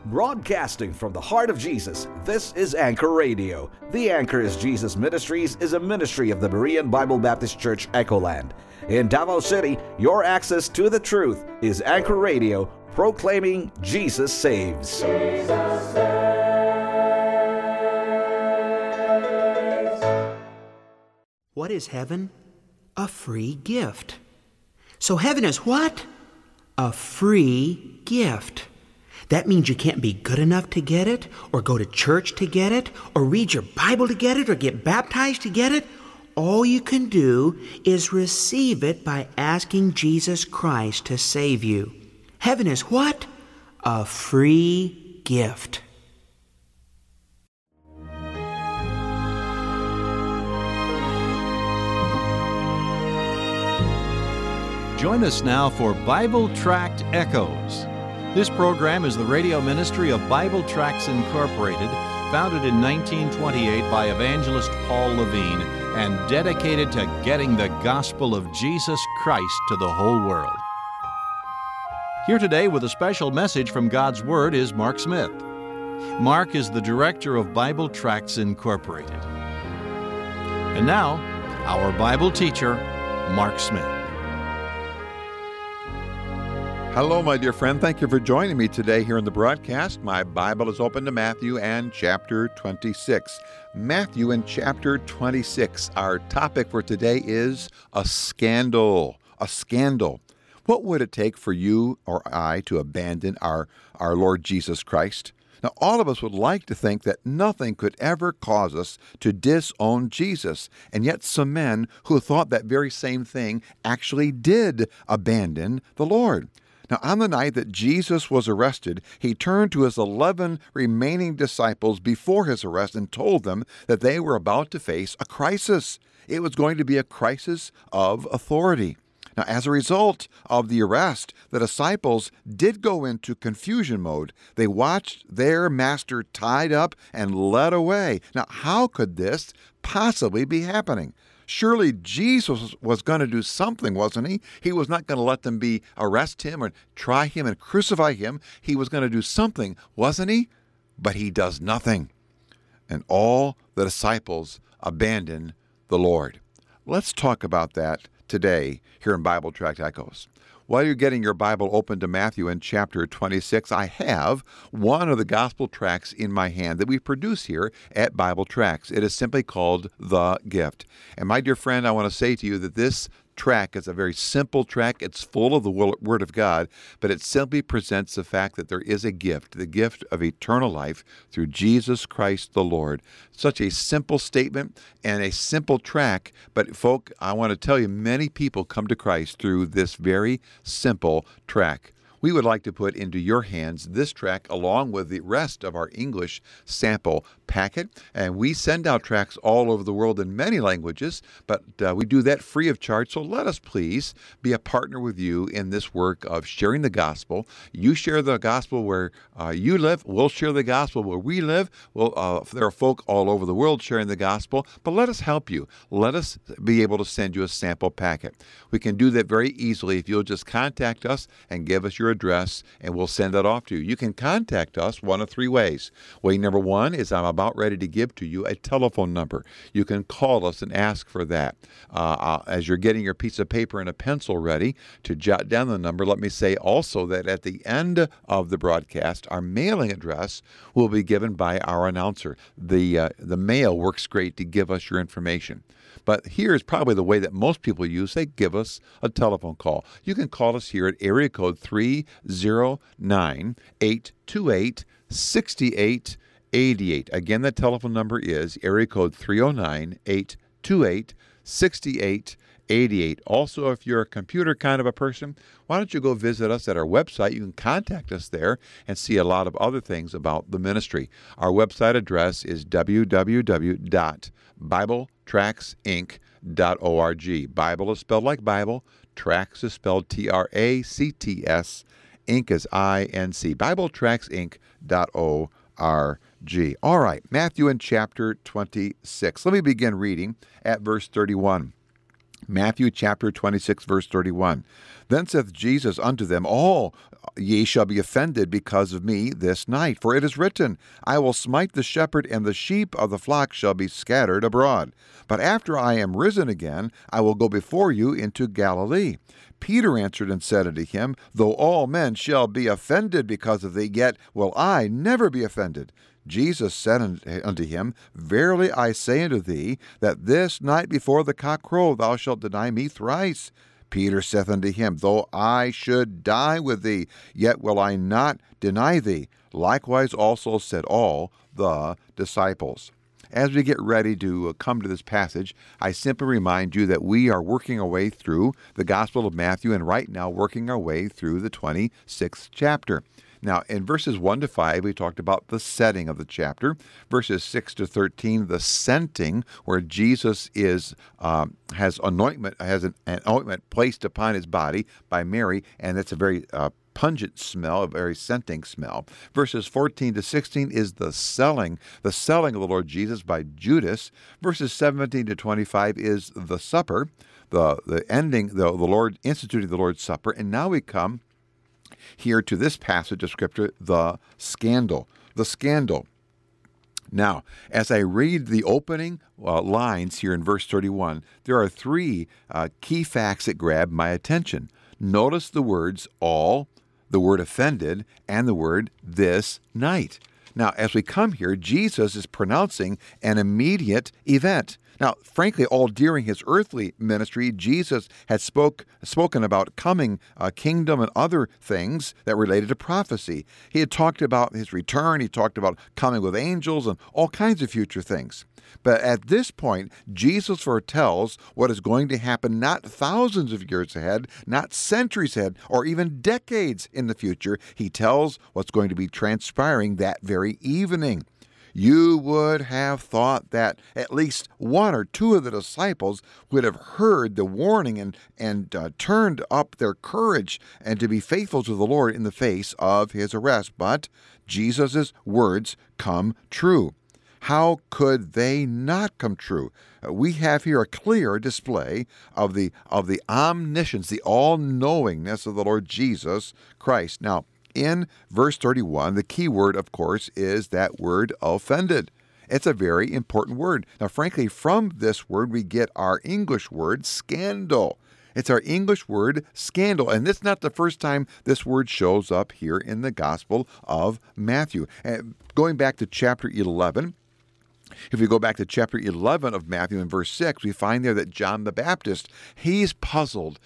Broadcasting from the heart of Jesus, this is Anchor Radio. The Anchor is Jesus Ministries is a ministry of the Berean Bible Baptist Church, Echoland. In Davao City, your access to the truth is Anchor Radio, proclaiming Jesus saves. Jesus saves. What is heaven? A free gift. So heaven is what? A free gift. That means you can't be good enough to get it, or go to church to get it, or read your Bible to get it, or get baptized to get it. All you can do is receive it by asking Jesus Christ to save you. Heaven is what? A free gift. Join us now for Bible Tract Echoes. This program is the radio ministry of Bible Tracts Incorporated, founded in 1928 by evangelist Paul Levine and dedicated to getting the gospel of Jesus Christ to the whole world. Here today with a special message from God's Word is Mark Smith. Mark is the director of Bible Tracts Incorporated. And now, our Bible teacher, Mark Smith. Hello, my dear friend. Thank you for joining me today here in the broadcast. My Bible is open to Matthew and chapter 26. Matthew and chapter 26. Our topic for today is a scandal. A scandal. What would it take for you or I to abandon our Lord Jesus Christ? Now, all of us would like to think that nothing could ever cause us to disown Jesus, and yet some men who thought that very same thing actually did abandon the Lord. Now, on the night that Jesus was arrested, he turned to his 11 remaining disciples before his arrest and told them that they were about to face a crisis. It was going to be a crisis of authority. Now, as a result of the arrest, the disciples did go into confusion mode. They watched their master tied up and led away. Now, how could this possibly be happening? Surely Jesus was going to do something, wasn't he? He was not going to let them arrest him or try him and crucify him. He was going to do something, wasn't he? But he does nothing. And all the disciples abandon the Lord. Let's talk about that today here in Bible Tract Echoes. While you're getting your Bible open to Matthew in chapter 26, I have one of the gospel tracts in my hand that we produce here at Bible Tracts. It is simply called The Gift. And my dear friend, I want to say to you that this tract is a very simple tract. It's full of the Word of God, but it simply presents the fact that there is a gift, the gift of eternal life through Jesus Christ the Lord. Such a simple statement and a simple tract, but folk, I want to tell you, many people come to Christ through this very simple tract. We would like to put into your hands this tract along with the rest of our English sample packet. And we send out tracts all over the world in many languages, but we do that free of charge. So let us please be a partner with you in this work of sharing the gospel. You share the gospel where you live. We'll share the gospel where we live. There are folk all over the world sharing the gospel, but let us help you. Let us be able to send you a sample packet. We can do that very easily if you'll just contact us and give us your address, and we'll send that off to you. You can contact us one of three ways. Way number one is I'm about ready to give to you a telephone number. You can call us and ask for that. As you're getting your piece of paper and a pencil ready to jot down the number, let me say also that at the end of the broadcast, our mailing address will be given by our announcer. The mail works great to give us your information. But here's probably the way that most people use. They give us a telephone call. You can call us here at area code 309-828-6888. Again, that telephone number is area code 309-828-6888. Also, if you're a computer kind of a person, why don't you go visit us at our website? You can contact us there and see a lot of other things about the ministry. Our website address is www.BibleTractsInc.org. Bible is spelled like Bible. Tracts is spelled Tracts. Inc is INC. BibleTractsInc.org. All right, Matthew in chapter 26. Let me begin reading at verse 31. Matthew chapter 26, verse 31. Then saith Jesus unto them all, Ye shall be offended because of me this night. For it is written, I will smite the shepherd, and the sheep of the flock shall be scattered abroad. But after I am risen again, I will go before you into Galilee. Peter answered and said unto him, Though all men shall be offended because of thee, yet will I never be offended. Jesus said unto him, Verily I say unto thee, that this night before the cock crow thou shalt deny me thrice. Peter saith unto him, Though I should die with thee, yet will I not deny thee. Likewise also said all the disciples. As we get ready to come to this passage, I simply remind you that we are working our way through the Gospel of Matthew, and right now working our way through the 26th chapter. Now, in verses 1 to 5, we talked about the setting of the chapter. Verses 6 to 13, the scenting, where Jesus has an ointment placed upon his body by Mary, and it's a very pungent smell, a very scenting smell. Verses 14 to 16 is the selling of the Lord Jesus by Judas. Verses 17 to 25 is the supper, the ending, the Lord instituting the Lord's Supper. And now we come here to this passage of Scripture, the scandal. The scandal. Now, as I read the opening lines here in verse 31, there are three key facts that grab my attention. Notice the words all, the word offended, and the word this night. Now, as we come here, Jesus is pronouncing an immediate event. Now, frankly, all during his earthly ministry, Jesus had spoken about coming kingdom and other things that related to prophecy. He had talked about his return. He talked about coming with angels and all kinds of future things. But at this point, Jesus foretells what is going to happen not thousands of years ahead, not centuries ahead, or even decades in the future. He tells what's going to be transpiring that very evening. You would have thought that at least one or two of the disciples would have heard the warning and turned up their courage and to be faithful to the Lord in the face of his arrest. But Jesus' words come true. How could they not come true? We have here a clear display of the omniscience, the all-knowingness of the Lord Jesus Christ. Now, in verse 31, the key word, of course, is that word offended. It's a very important word. Now, frankly, from this word, we get our English word scandal. It's our English word scandal. And this is not the first time this word shows up here in the Gospel of Matthew. Going back to chapter 11, if we go back to chapter 11 of Matthew in verse 6, we find there that John the Baptist, he's puzzled.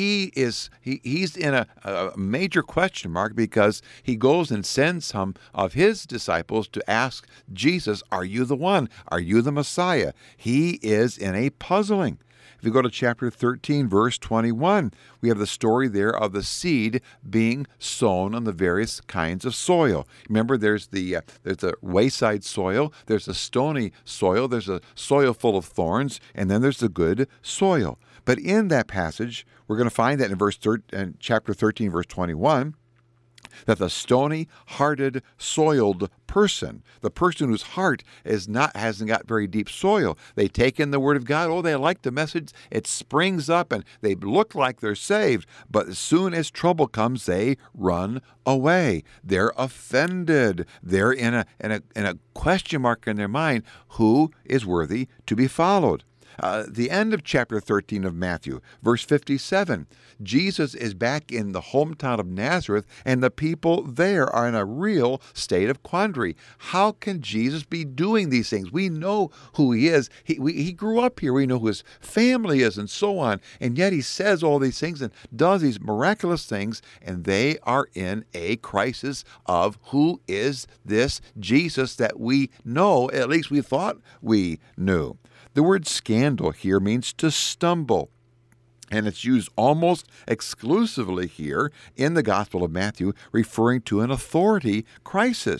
He's in a major question mark because he goes and sends some of his disciples to ask Jesus, are you the one? Are you the Messiah? He is in a puzzling. If you go to chapter 13, verse 21, we have the story there of the seed being sown on the various kinds of soil. Remember, there's a wayside soil, there's a stony soil, there's a soil full of thorns, and then there's the good soil. But in that passage, we're going to find that in chapter 13, verse 21, that the stony-hearted, soiled person, the person whose heart hasn't got very deep soil, they take in the Word of God. Oh, they like the message. It springs up, and they look like they're saved. But as soon as trouble comes, they run away. They're offended. They're in a question mark in their mind. Who is worthy to be followed? The end of chapter 13 of Matthew, verse 57, Jesus is back in the hometown of Nazareth, and the people there are in a real state of quandary. How can Jesus be doing these things? We know who he is. He grew up here. We know who his family is and so on. And yet he says all these things and does these miraculous things, and they are in a crisis of who is this Jesus that we know, at least we thought we knew. The word scandal here means to stumble, and it's used almost exclusively here in the Gospel of Matthew, referring to an authority crisis.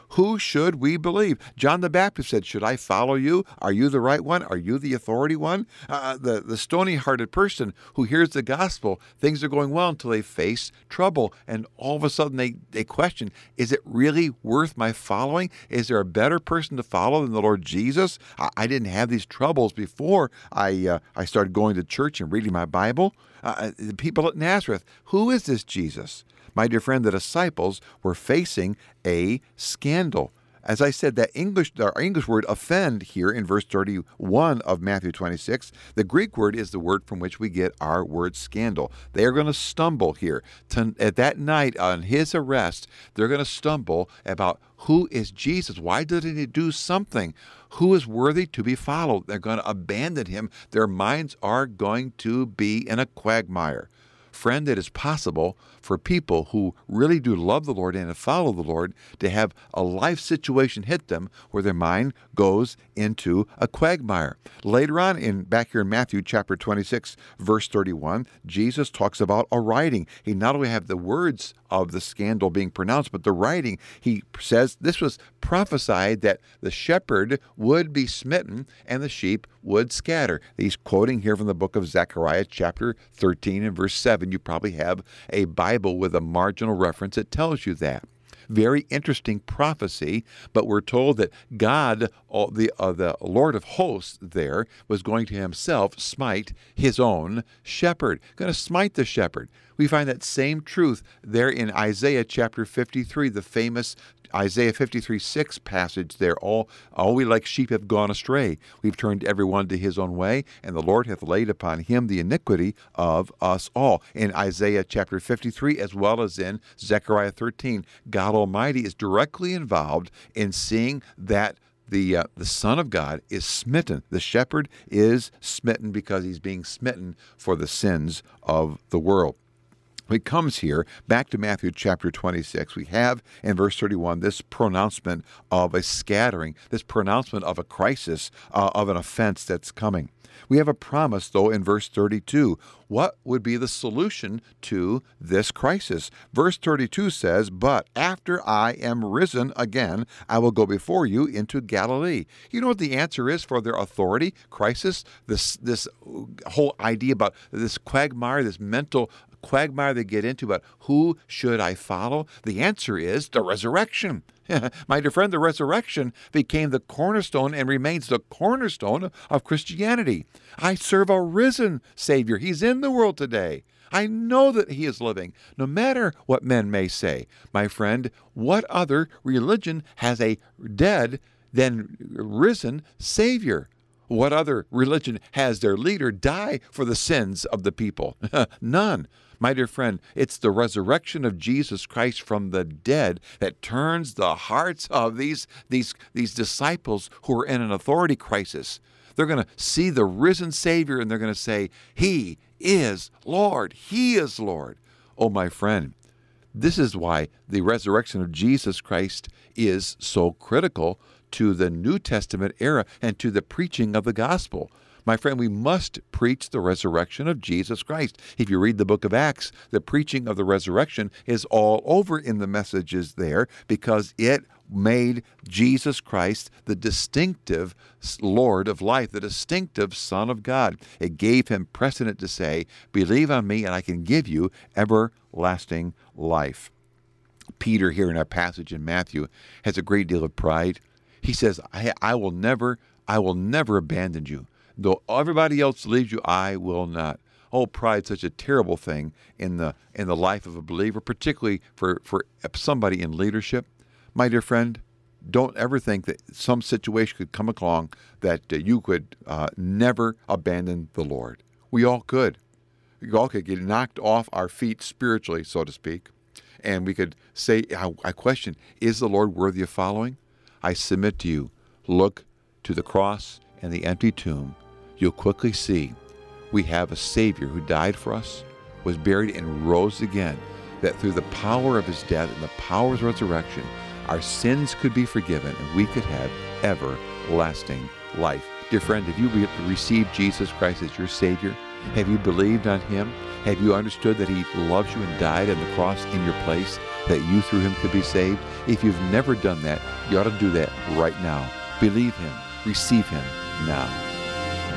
Who should we believe? John the Baptist said, should I follow you? Are you the right one? Are you the authority one? The stony-hearted person who hears the gospel, things are going well until they face trouble. And all of a sudden they question, is it really worth my following? Is there a better person to follow than the Lord Jesus? I didn't have these troubles before I started going to church and reading my Bible. The people at Nazareth, who is this Jesus? My dear friend, the disciples were facing a scandal. As I said, our English word offend here in verse 31 of Matthew 26, the Greek word is the word from which we get our word scandal. They are going to stumble here. At that night on his arrest, they're going to stumble about who is Jesus? Why didn't he do something? Who is worthy to be followed? They're going to abandon him. Their minds are going to be in a quagmire. Friend, it is possible for people who really do love the Lord and follow the Lord to have a life situation hit them where their mind goes into a quagmire. Later on, back here in Matthew chapter 26, verse 31, Jesus talks about a writing. He not only have the words of the scandal being pronounced, but the writing. He says this was prophesied that the shepherd would be smitten and the sheep would scatter. He's quoting here from the book of Zechariah chapter 13 and verse 7. You probably have a Bible with a marginal reference that tells you that. Very interesting prophecy, but we're told that God, the Lord of hosts there, was going to himself smite his own shepherd, going to smite the shepherd. We find that same truth there in Isaiah chapter 53, the famous Isaiah 53:6 passage there. All we like sheep have gone astray. We've turned every one to his own way, and the Lord hath laid upon him the iniquity of us all. In Isaiah chapter 53, as well as in Zechariah 13, God Almighty is directly involved in seeing that the Son of God is smitten. The shepherd is smitten because he's being smitten for the sins of the world. It comes here, back to Matthew chapter 26. We have in verse 31 this pronouncement of a scattering, this pronouncement of a crisis, of an offense that's coming. We have a promise, though, in verse 32. What would be the solution to this crisis? Verse 32 says, "But after I am risen again, I will go before you into Galilee." You know what the answer is for their authority crisis? This whole idea about this quagmire, this mental quagmire they get into about who should I follow? The answer is the resurrection. My dear friend, the resurrection became the cornerstone and remains the cornerstone of Christianity. I serve a risen Savior. He's in the world today. I know that he is living, no matter what men may say. My friend, what other religion has a dead than risen Savior? What other religion has their leader die for the sins of the people? None. My dear friend, it's the resurrection of Jesus Christ from the dead that turns the hearts of these disciples who are in an authority crisis. They're going to see the risen Savior and they're going to say, "He is Lord. He is Lord." Oh, my friend, this is why the resurrection of Jesus Christ is so critical to the New Testament era and to the preaching of the gospel. My friend, we must preach the resurrection of Jesus Christ. If you read the book of Acts, the preaching of the resurrection is all over in the messages there because it made Jesus Christ the distinctive Lord of life, the distinctive Son of God. It gave him precedent to say, "Believe on me and I can give you everlasting life." Peter here in our passage in Matthew has a great deal of pride. He says, I will never abandon you. Though everybody else leaves you, I will not. Oh, pride's such a terrible thing in the life of a believer, particularly for somebody in leadership. My dear friend, don't ever think that some situation could come along that you could never abandon the Lord. We all could. We all could get knocked off our feet spiritually, so to speak. And we could say, I question, is the Lord worthy of following? I submit to you, look to the cross and the empty tomb. You'll quickly see we have a Savior who died for us, was buried, and rose again, that through the power of his death and the power of his resurrection, our sins could be forgiven and we could have everlasting life. Dear friend, if you received Jesus Christ as your Savior, Have you believed on Him? Have you understood that He loves you and died on the cross in your place, that you through Him could be saved? If you've never done that, you ought to do that right now. Believe Him. Receive Him now.